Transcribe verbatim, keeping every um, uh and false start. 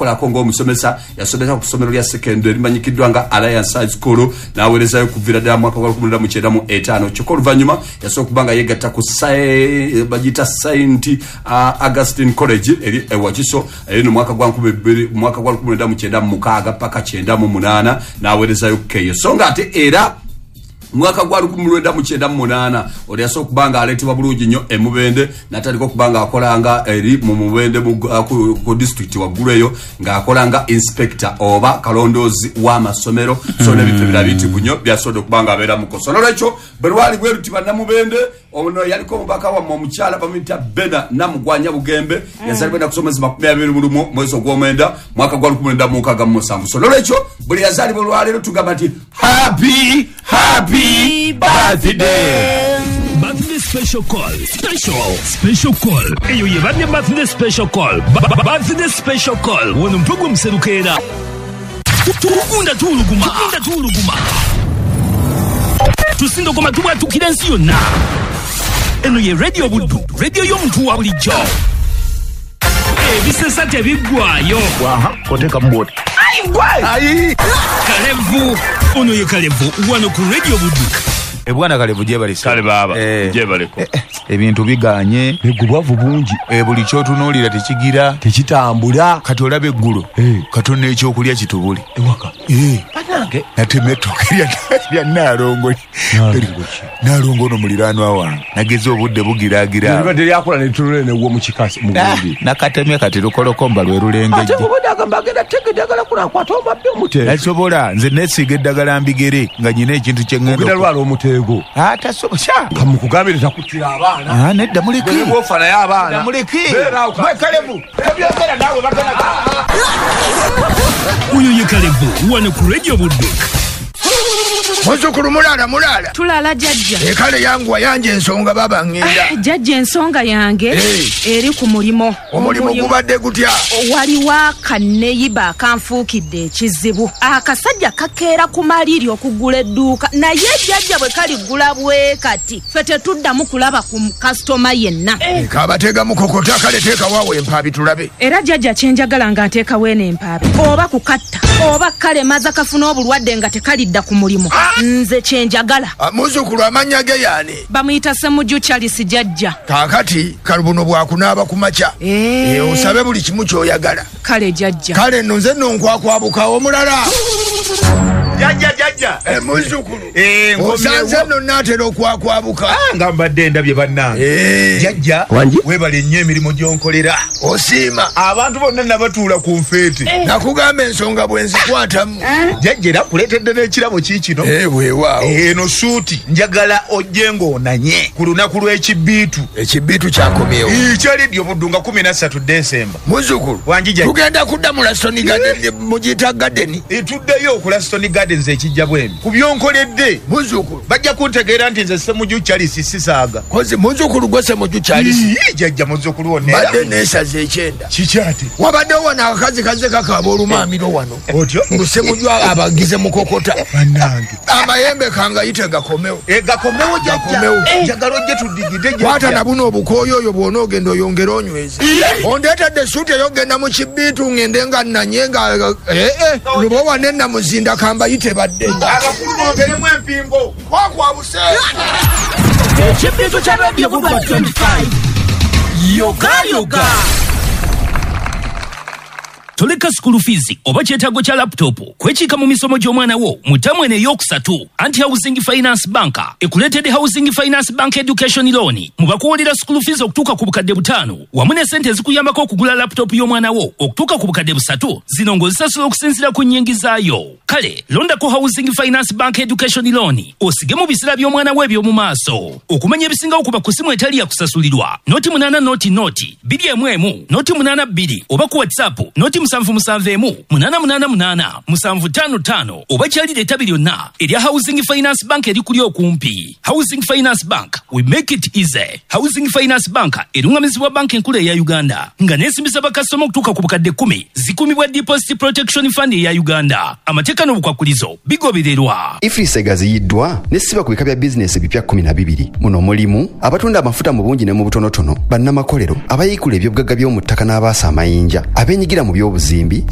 okukolako ng'omusomesa yasomesa ku ssomero lya secondary limanyikiddwa nga Alliance High School n'aweerezayo kuviira ddala mwaka gwa lukumi mu kyenda mu etaano kyokka oluvannyuma yasobola okuba nga yeegatta ku bagiyita Saint uh, Augustine College eri ewakiso eri no mwaka gwa mwaka gwa lukumi mu kyenda mu mukaaga paka kyenda mu munaana n'aweerezayo keyo so nga ate era mwaka gwa lukumi mu kyenda mu munaana oli yasobola kubanga aleetebwa bulungi nnyo e Mubende n'atandika okubanga akolanga eri mu Mubende ku, ku district waggulu eyo ng'akolanga inspector oba kalondoozi w'amasomero so n'ebifo ebirala biyitibwa nnyo byasobodde okubanga abeera mu koso n'olwekyo bwe lwali bwe luti bannamubende ono yaliko omubaka wammwe omukyala bamuyita Bena Namugwanya Bugembe mm. yazalibwa na kusomeza makumi abiri mu lumu mwezi ogw'omwenda mwaka gwa lukumi mu mukaaga mu musanvu so n'olwekyo buli yazalibwa olwaleero tugamba nti happy happy birthday. Birthday special call. Special. Special call. Eyo ye birthday birthday special call. Birthday special call. Wono mpugu mserukera. Tukunda tuluguma. Tukunda tuluguma. Tusindo koma tuwa tukirensi yonna. Eno ye radio budu. Radio y'omuntu wa bulijjo. Ebisesa tebiggwayo. Waha, koteka mboti. Ayi gwai. Ayi. Kalevu. Ono ye Kalevu. Wano ku radio budu. Ebwana Kalevu jebalisa. Kale baba. Eh, jebaleko. Eh, ebintu biganye. Negubwavu bungi. E buli kyotunuulira tekigira. Tekitambula. Kati olabe eggulu. Eh. Katonda ekyokulya kitubuli. Ewaka. Eh. Banange. Natemetoke lya Nalongo. Nalongo no muliraanwa wange. Nageze obudde bugiraagira. Nibadde lyakola ne tulule ne wo mu kikasi mu gundi. Nakatemye kati lukolokomba lwe lulengeje. Ate obudde agamba agenda teke eddagala kunakwata obabbe omutego. Nasobola nze nesiga eddagala mbigere nga nyina ekintu kye ngenda. Ogenda lwala omutego. Ata so sha. Kamukugambire takutira abaana. Ah nedda muleke. Bwe bofana y'abaana. Nedda muleke. Bwe Kalevu. Ebyogera nawe bakana. Uyo ye Kalevu wano ku radio budu. Muzukulu mulala mulala. Tulala jajja. Ekale yangu wayanje ensonga baba ngenda. Ah, jajja ensonga yange hey. eri ku mulimo. Omulimo gubadde gutya? Waliwo kanneyiba akanfuukidde ekizibu. Akasajja kakeera ku maliri okugula edduuka naye jajja bwe kaligula bwe kati ffe tetuddamu kulaba ku customer yenna. Hey. Kabatega mukokota kale teeka waawe empaabi tulabe. Era jajja kyenjagala nga nteeka weene empaabi oba kukatta oba kale maza kafuna obulwadde nga tekalidda ku mulimo. Ah. Nze kyenjagala. Muzukulu amanya ge yaani? Bamuyita Ssemujju Charles jajja. Kaakati kalubuno bwakunaaba ku makya. Eh. E, osabe buli kimu ky'oyagala. Kale jajja. Kale nno nze nno nkwakwabuka omulala. Jajja jajja. E muzukulu. Eh ngomye. Osanze nno naatera okwakwabuka. Ah ngambadde ndabye bannange. Eh. Jajja. Wanji. Webale nnyo emirimu gy'onkolera. Osiima. Abantu bonna nabatuula ku nfeete. Eh. Nakugamba ensonga bwe nzikwatamu. Eh. Jajja era kuleetedde n'ekirabo kiikino. Eh weewaawo. Eno suuti njagala ojje ng'onanye ku lunaku lw'ekibbiitu. Ekibbiitu kyakomyewo. Kyalidde obuddu nga kumi na ssatu Desemba. Muzukulu. Wanji jajja. Tugenda kudda mu Laston Garden mugiyita Garden. Etuddeyo ku Laston Garden ekijja bwemi. Ku byonkoledde. Muzukulu. Bajja kuntegeera nti nze Ssemujju Charles sisaaga. Kozi muzukulu gwe Ssemujju Charles. Jajja muzukulu wonna. Badde neesaza ekyenda. Kikyate. Wabadde wano akazi kaze kakaaba olumaamiro wano. Otyo. Ngu Ssemujju abagize mukokota. Bannange. Amayembe kangayite gakomewo. E gakomewo jajja. Njagala ojje tuddigide jajja. Kwata na buno obukooyo oyo bw'ona ogenda oyongera onyweze. Ondeetedde suuti eyogenda mu kibbiitu ngende nga nnanye nga eh eh luba wane namuzinda kambayite badde. Abakulu bongeremu empingo. Kwakwabuse. Ekibbiitu kya radio budu twenty-five. Yoga yoga. Toleka school fees oba kyetaago kya laptop kwekiika mu misomo gy'omwana wo mu ttamu eno ey'okusatu. Anti Housing Finance Bank ekuleetedde Housing Finance Bank Education Loan mu bakuwulira school fees okutuuka ku bukadde butaano wamu ne ssente ezikuyambako okugula laptop y'omwana wo okutuuka ku bukadde busatu zino ng'ozisasula okusinziira ku nnyingizaayo. Kale londako Housing Finance Bank Education Loan osige mu biseera by'omwana we eby'omu maaso. Okumanya ebisingawo kuba ku simu etali ya kusasulirwa noti munaana noti noti bbiri emu emu noti munaana bbiri oba ku WhatsApp noti musanvu musanvu emu munaana munaana munaana musanvu ttaano ttaano oba kyali leeta lyonna erya Housing Finance Bank erikuli okumpi. Housing Finance Bank, we make it easy. Housing Finance Bank erungamizibwa banka enkulu eya Uganda nga neesimbisa bakasitoma okutuuka ku bukadde kkumi zikumibwa Deposit Protection Fund eya Uganda. Amateeka n'obukwakulizo bigobererwa. Ifrise gaziyiddwa nesiba ku bika bya bizinesi bipya kumi na bibiri. Muno mulimu abatunda amafuta mu bungi ne mu butonotono, bannamakolero, abayiikula ebyobugagga by'omu ttaka n'abaasa amayinja, abeenyigira mu by'obuzimbi,